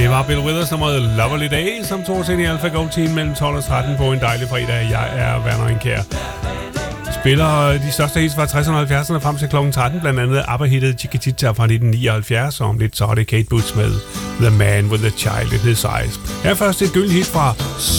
Det var Bill Withers nummeret Lovely Day, som tog til i Alpha Gold Team mellem 12 og 13 på en dejlig fredag. Jeg er Werner Enkær. Spiller de største hits fra 60'erne og 70'erne frem til kl. 13, blandt andet ABBA-hittet Chiquitita fra 1979, og om lidt så er det Kate Bush med The Man with the Child in His Eyes. Her først et gyldent hit fra